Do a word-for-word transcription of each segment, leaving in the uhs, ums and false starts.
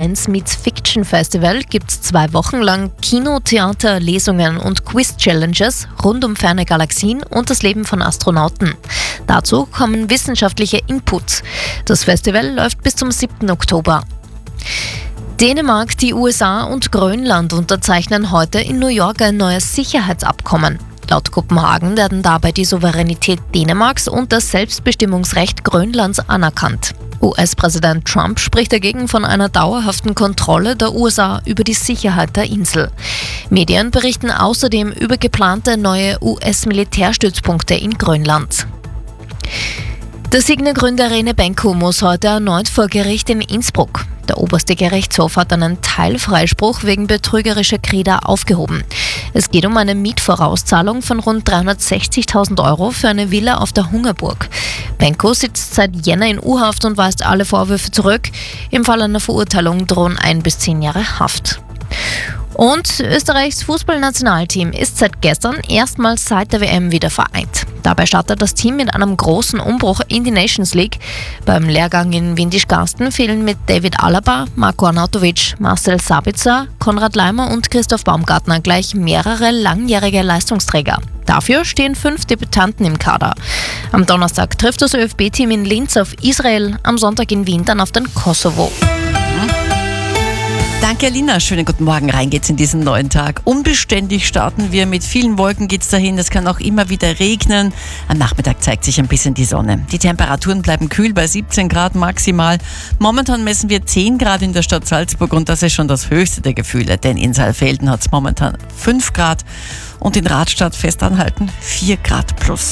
Science Meets Fiction Festival gibt es zwei Wochen lang Kino, Theater, Lesungen und Quiz-Challenges rund um ferne Galaxien und das Leben von Astronauten. Dazu kommen wissenschaftliche Inputs. Das Festival läuft bis zum siebten Oktober. Dänemark, die U S A und Grönland unterzeichnen heute in New York ein neues Sicherheitsabkommen. Laut Kopenhagen werden dabei die Souveränität Dänemarks und das Selbstbestimmungsrecht Grönlands anerkannt. U S-Präsident Trump spricht dagegen von einer dauerhaften Kontrolle der U S A über die Sicherheit der Insel. Medien berichten außerdem über geplante neue U S-Militärstützpunkte in Grönland. Der Signa-Gründer Rene Benko muss heute erneut vor Gericht in Innsbruck. Der oberste Gerichtshof hat einen Teilfreispruch wegen betrügerischer Kredite aufgehoben. Es geht um eine Mietvorauszahlung von rund dreihundertsechzigtausend Euro für eine Villa auf der Hungerburg. Benko sitzt seit Jänner in U-Haft und weist alle Vorwürfe zurück. Im Fall einer Verurteilung drohen ein bis zehn Jahre Haft. Und Österreichs Fußballnationalteam ist seit gestern erstmals seit der W M wieder vereint. Dabei startet das Team mit einem großen Umbruch in die Nations League. Beim Lehrgang in Windischgarsten fehlen mit David Alaba, Marko Arnautovic, Marcel Sabitzer, Konrad Laimer und Christoph Baumgartner gleich mehrere langjährige Leistungsträger. Dafür stehen fünf Debütanten im Kader. Am Donnerstag trifft das ÖFB-Team in Linz auf Israel, am Sonntag in Wien dann auf den Kosovo. Danke, Alina. Schönen guten Morgen. Rein geht's in diesen neuen Tag. Unbeständig starten wir. Mit vielen Wolken geht's dahin. Es kann auch immer wieder regnen. Am Nachmittag zeigt sich ein bisschen die Sonne. Die Temperaturen bleiben kühl bei siebzehn Grad maximal. Momentan messen wir zehn Grad in der Stadt Salzburg und das ist schon das höchste der Gefühle, denn in Saalfelden hat's momentan fünf Grad und in Radstadt Festanhalten vier Grad plus.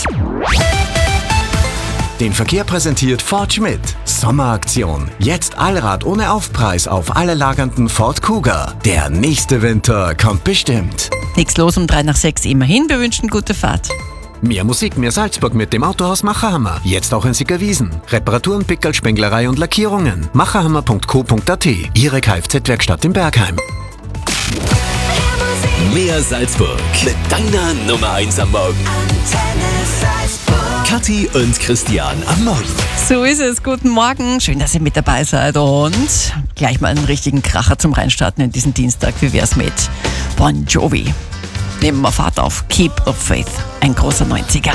Den Verkehr präsentiert Ford Schmidt. Sommeraktion. Jetzt Allrad ohne Aufpreis auf alle lagernden Ford Kuga. Der nächste Winter kommt bestimmt. Nichts los um drei nach sechs immerhin. Wir wünschen gute Fahrt. Mehr Musik, mehr Salzburg mit dem Autohaus Macherhammer. Jetzt auch in Sickerwiesen. Reparaturen, Pickerl, Spenglerei und Lackierungen. macherhammer punkt co punkt at. Ihre Kfz-Werkstatt in Bergheim. Mehr Salzburg mit deiner Nummer eins am Morgen. Kathi und Christian am Morgen. So ist es. Guten Morgen. Schön, dass ihr mit dabei seid. Und gleich mal einen richtigen Kracher zum Reinstarten in diesen Dienstag. Wie wär's mit Bon Jovi? Nehmen wir Fahrt auf. Keep of Faith. Ein großer neunziger.